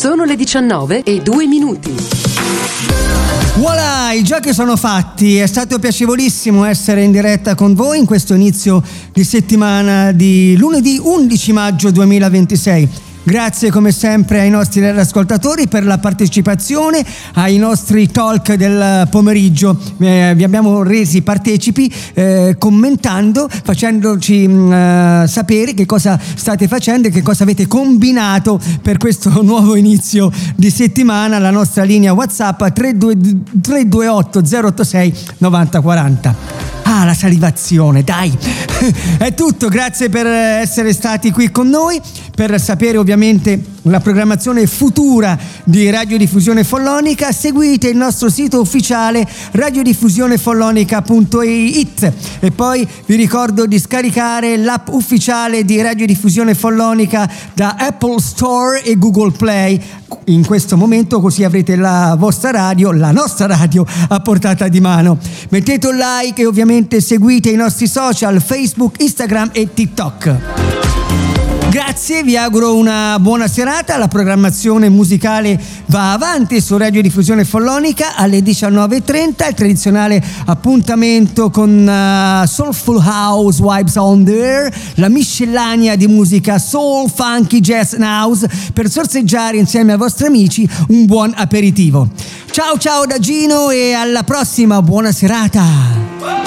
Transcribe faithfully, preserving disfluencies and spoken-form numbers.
Sono le diciannove e due minuti. Voilà, i giochi sono fatti. È stato piacevolissimo essere in diretta con voi in questo inizio di settimana di lunedì undici maggio duemilaventisei. Grazie come sempre ai nostri ascoltatori per la partecipazione ai nostri talk del pomeriggio. Eh, vi abbiamo resi partecipi eh, commentando, facendoci mh, sapere che cosa state facendo e che cosa avete combinato per questo nuovo inizio di settimana. La nostra linea WhatsApp tre due otto zero otto sei nove zero quattro zero. Ah, la salivazione, dai! È tutto, grazie per essere stati qui con noi, per sapere ovviamente la programmazione futura di Radiodiffusione Follonica. Seguite il nostro sito ufficiale radiodiffusione follonica punto it e poi vi ricordo di scaricare l'app ufficiale di Radiodiffusione Follonica da Apple Store e Google Play in questo momento, così avrete la vostra radio, la nostra radio a portata di mano. Mettete un like e ovviamente seguite i nostri social Facebook, Instagram e TikTok. Grazie, vi auguro una buona serata. La programmazione musicale va avanti su Radiodiffusione Follonica alle diciannove e trenta, il tradizionale appuntamento con uh, Soulful House Vibes on the Air, la miscellanea di musica soul, funky, jazz and house per sorseggiare insieme ai vostri amici un buon aperitivo. Ciao ciao da Gino e alla prossima, buona serata.